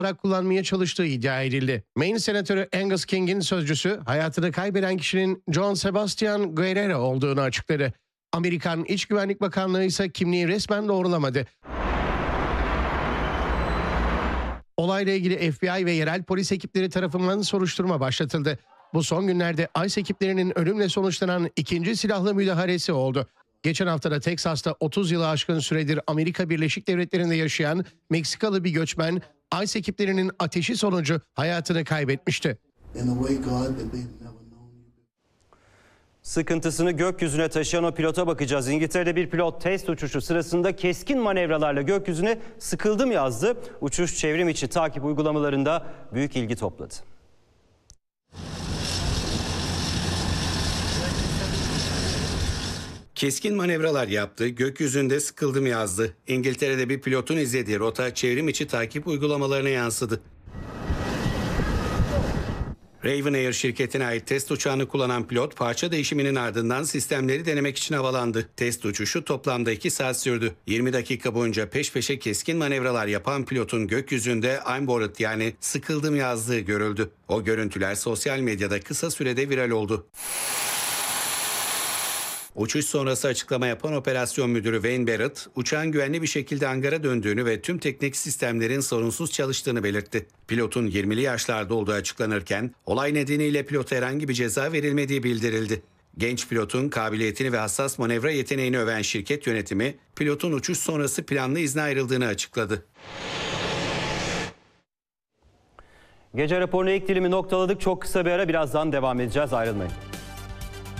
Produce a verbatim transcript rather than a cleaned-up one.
olarak kullanmaya çalıştığı iddia edildi. Maine Senatörü Angus King'in sözcüsü hayatını kaybeden kişinin John Sebastian Guerrero olduğunu açıkladı. Amerikan İç Güvenlik Bakanlığı ise kimliği resmen doğrulamadı. Olayla ilgili F B I ve yerel polis ekipleri tarafından soruşturma başlatıldı. Bu son günlerde ICE ekiplerinin ölümle sonuçlanan ikinci silahlı müdahalesi oldu. Geçen haftada Teksas'ta otuz yılı aşkın süredir Amerika Birleşik Devletleri'nde yaşayan Meksikalı bir göçmen ICE ekiplerinin ateşi sonucu hayatını kaybetmişti. Sıkıntısını gökyüzüne taşıyan o pilota bakacağız. İngiltere'de bir pilot test uçuşu sırasında keskin manevralarla gökyüzüne sıkıldım yazdı. Uçuş çevrim içi takip uygulamalarında büyük ilgi topladı. Keskin manevralar yaptı, gökyüzünde sıkıldım yazdı. İngiltere'de bir pilotun izlediği rota çevrim içi takip uygulamalarına yansıdı. Raven Air şirketine ait test uçağını kullanan pilot parça değişiminin ardından sistemleri denemek için havalandı. Test uçuşu toplamda iki saat sürdü. yirmi dakika boyunca peş peşe keskin manevralar yapan pilotun gökyüzünde I'm bored yani sıkıldım yazdığı görüldü. O görüntüler sosyal medyada kısa sürede viral oldu. Uçuş sonrası açıklama yapan operasyon müdürü Wayne Barrett, uçağın güvenli bir şekilde hangara döndüğünü ve tüm teknik sistemlerin sorunsuz çalıştığını belirtti. Pilotun yirmili yaşlarda olduğu açıklanırken, olay nedeniyle pilota herhangi bir ceza verilmediği bildirildi. Genç pilotun kabiliyetini ve hassas manevra yeteneğini öven şirket yönetimi, pilotun uçuş sonrası planlı izne ayrıldığını açıkladı. Gece raporunu ilk dilimi noktaladık. Çok kısa bir ara, birazdan devam edeceğiz. Ayrılmayın.